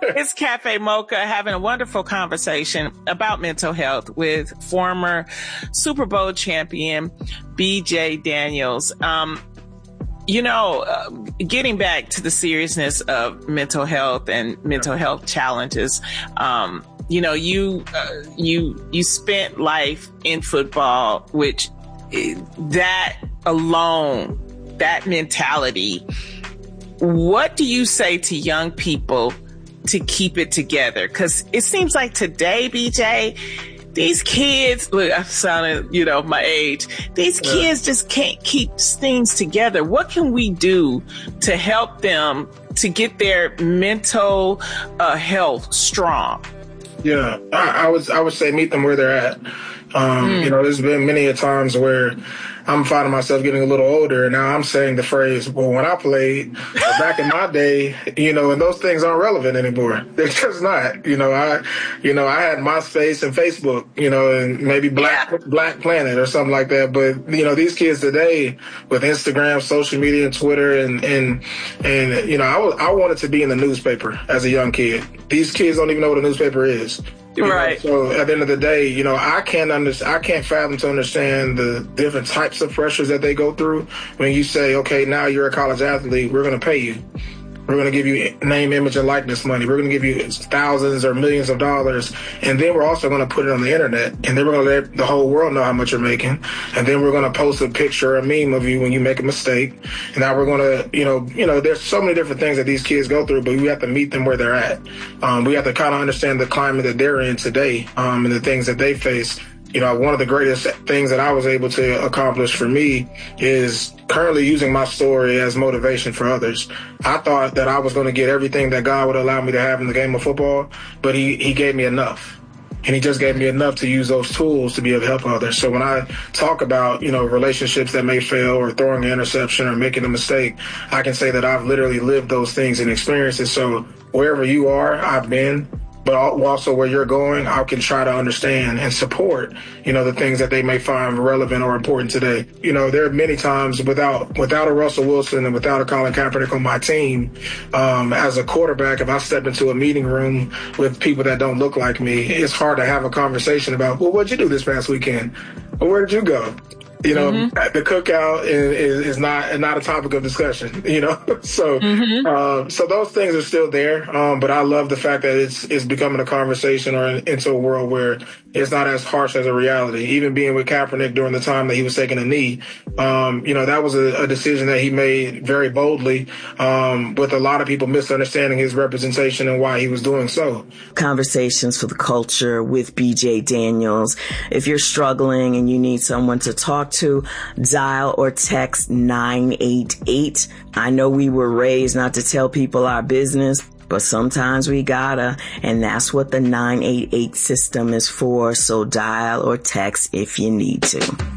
It's Cafe Mocha having a wonderful conversation about mental health with former Super Bowl champion BJ Daniels. Getting back to the seriousness of mental health and mental health challenges, you spent life in football, which that alone, that mentality. What do you say to young people to keep it together? Because it seems like today, BJ, these kids, look, I'm sounding, my age. These kids just can't keep things together. What can we do to help them to get their mental health strong? Yeah, I would say meet them where they're at. There's been many a times where I'm finding myself getting a little older, and now I'm saying the phrase, well, when I played back in my day, and those things aren't relevant anymore. They're just not. I had MySpace and Facebook, and maybe Black Planet or something like that. But, these kids today with Instagram, social media, and Twitter, and I wanted to be in the newspaper as a young kid. These kids don't even know what a newspaper is. Right. So at the end of the day, I can't fathom to understand the different types of pressures that they go through when you say, okay, now you're a college athlete, we're going to pay you. We're going to give you name, image, and likeness money. We're going to give you thousands or millions of dollars. And then we're also going to put it on the internet. And then we're going to let the whole world know how much you're making. And then we're going to post a picture or a meme of you when you make a mistake. And now we're going to, there's so many different things that these kids go through, but we have to meet them where they're at. We have to kind of understand the climate that they're in today, and the things that they face. One of the greatest things that I was able to accomplish for me is currently using my story as motivation for others. I thought that I was going to get everything that God would allow me to have in the game of football, but he gave me enough. And he just gave me enough to use those tools to be able to help others. So when I talk about, relationships that may fail or throwing an interception or making a mistake, I can say that I've literally lived those things and experienced it. So wherever you are, I've been. But also where you're going, I can try to understand and support, the things that they may find relevant or important today. There are many times without a Russell Wilson and without a Colin Kaepernick on my team, as a quarterback, if I step into a meeting room with people that don't look like me, it's hard to have a conversation about, well, what'd you do this past weekend? Or where did you go? The cookout is not a topic of discussion, So those things are still there. But I love the fact that it's becoming a conversation or into a world where it's not as harsh as a reality. Even being with Kaepernick during the time that he was taking a knee, that was a decision that he made very boldly, with a lot of people misunderstanding his representation and why he was doing so. Conversations for the Culture with BJ Daniels. If you're struggling and you need someone to talk to, dial or text 988. I know we were raised not to tell people our business, but sometimes we gotta, and that's what the 988 system is for. So dial or text if you need to.